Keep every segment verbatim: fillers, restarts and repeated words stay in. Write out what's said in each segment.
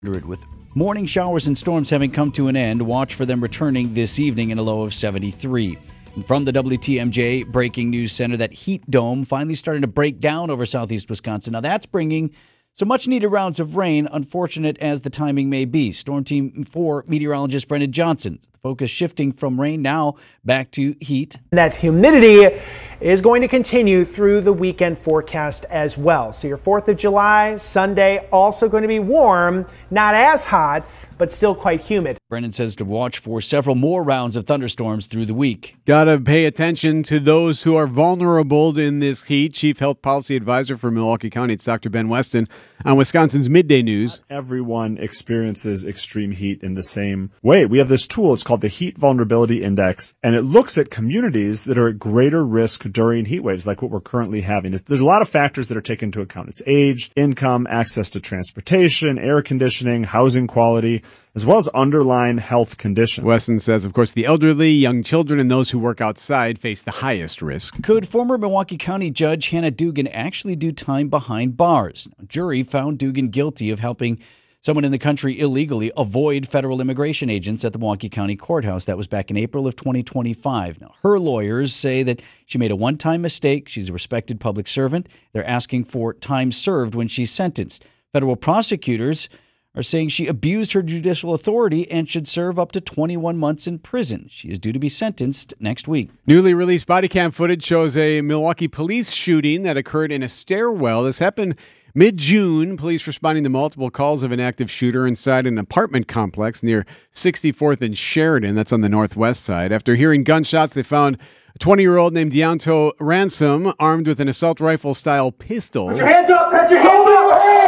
With morning showers and storms having come to an end, watch for them returning this evening in a low of seventy-three. And from the W T M J Breaking News Center, that heat dome finally starting to break down over southeast Wisconsin. Now that's bringing some much-needed rounds of rain, unfortunate as the timing may be. Storm Team four meteorologist Brendan Johnson. The focus shifting from rain now back to heat. That humidity is going to continue through the weekend forecast as well. So your fourth of July, Sunday, also going to be warm, not as hot, but still quite humid. Brendan says to watch for several more rounds of thunderstorms through the week. Gotta pay attention to those who are vulnerable in this heat. Chief Health Policy Advisor for Milwaukee County, it's Doctor Ben Weston on Wisconsin's Midday News. Not everyone experiences extreme heat in the same way. We have this tool, it's called the Heat Vulnerability Index, and it looks at communities that are at greater risk during heat waves like what we're currently having. There's a lot of factors that are taken into account. It's age, income, access to transportation, air conditioning, housing quality, as well as underlying health conditions. Weston says, of course, the elderly, young children, and those who work outside face the highest risk. Could former Milwaukee County Judge Hannah Dugan actually do time behind bars? A jury found Dugan guilty of helping someone in the country illegally avoid federal immigration agents at the Milwaukee County Courthouse. That was back in April of twenty twenty-five. Now, her lawyers say that she made a one-time mistake. She's a respected public servant. They're asking for time served when she's sentenced. Federal prosecutors are saying she abused her judicial authority and should serve up to twenty-one months in prison. She is due to be sentenced next week. Newly released body cam footage shows a Milwaukee police shooting that occurred in a stairwell. This happened mid-June. Police responding to multiple calls of an active shooter inside an apartment complex near sixty-fourth and Sheridan. That's on the northwest side. After hearing gunshots, they found a twenty-year-old named Deonto Ransom armed with an assault rifle-style pistol. Put your hands up! Put your hands up!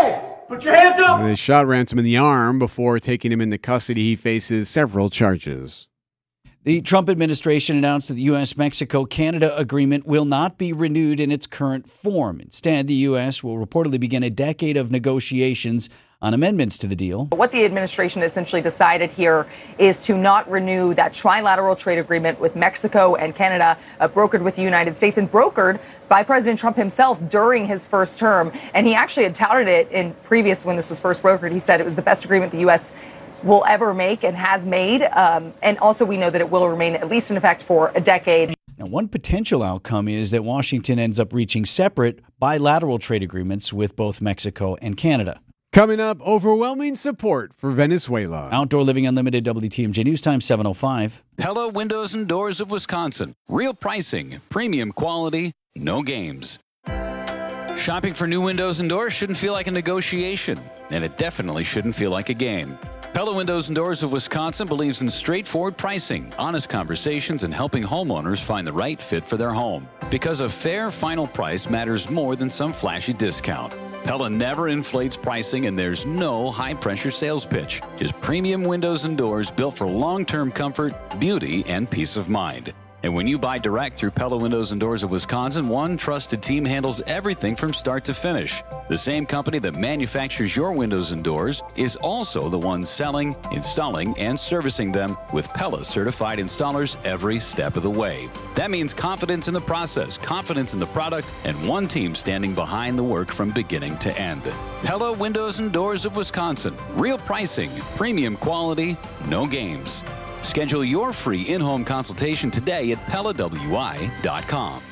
Put your hands up! They shot Ransom in the arm before taking him into custody. He faces several charges. The Trump administration announced that the U S Mexico Canada agreement will not be renewed in its current form. Instead, the U S will reportedly begin a decade of negotiations on amendments to the deal. What the administration essentially decided here is to not renew that trilateral trade agreement with Mexico and Canada, uh, brokered with the United States and brokered by President Trump himself during his first term. And he actually had touted it in previous, when this was first brokered. He said it was the best agreement the U S will ever make and has made. Um, and also we know that it will remain at least in effect for a decade. Now, one potential outcome is that Washington ends up reaching separate bilateral trade agreements with both Mexico and Canada. Coming up, overwhelming support for Venezuela. Outdoor Living Unlimited, W T M J News Time, seven oh five. Pella Windows and Doors of Wisconsin. Real pricing, premium quality, no games. Shopping for new windows and doors shouldn't feel like a negotiation, and it definitely shouldn't feel like a game. Pella Windows and Doors of Wisconsin believes in straightforward pricing, honest conversations, and helping homeowners find the right fit for their home. Because a fair final price matters more than some flashy discount. Pella never inflates pricing, and there's no high-pressure sales pitch. Just premium windows and doors built for long-term comfort, beauty, and peace of mind. And when you buy direct through Pella Windows and Doors of Wisconsin, one trusted team handles everything from start to finish. The same company that manufactures your windows and doors is also the one selling, installing, and servicing them with Pella certified installers every step of the way. That means confidence in the process, confidence in the product, and one team standing behind the work from beginning to end. Pella Windows and Doors of Wisconsin. Real pricing, premium quality, no games. Schedule your free in-home consultation today at Pella W I dot com.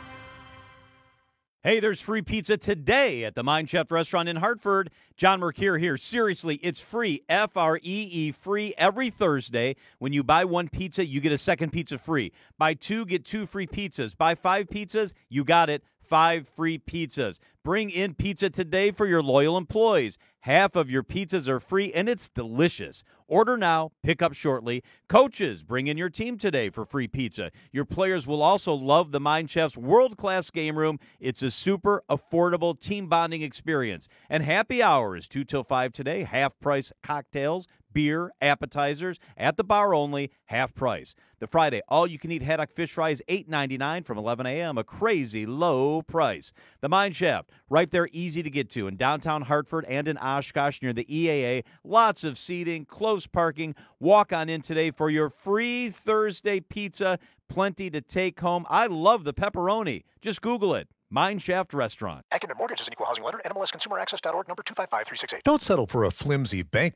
Hey, there's free pizza today at the Mind Chef restaurant in Hartford. John Mercure here. Seriously, it's free, F R E E, free every Thursday. When you buy one pizza, you get a second pizza free. Buy two, get two free pizzas. Buy five pizzas, you got it, five free pizzas. Bring in pizza today for your loyal employees. Half of your pizzas are free, and it's delicious. Order now, pick up shortly. Coaches, bring in your team today for free pizza. Your players will also love the Mind Chef's world-class game room. It's a super affordable team bonding experience. And happy hour is two till five today. Half-price cocktails, beer, appetizers, at the bar only, half price. The Friday, all-you-can-eat haddock fish fry is eight ninety-nine from eleven a.m., a crazy low price. The Mind Chef, right there, easy to get to in downtown Hartford and in Oshkosh near the E A A. Lots of seating, close parking. Walk on in today for your free Thursday pizza. Plenty to take home. I love the pepperoni. Just Google it. Mine Shaft Restaurant. Acumen Mortgage is an equal housing lender. N M L S Consumer Access dot org, number two five five three six eight. Don't settle for a flimsy bank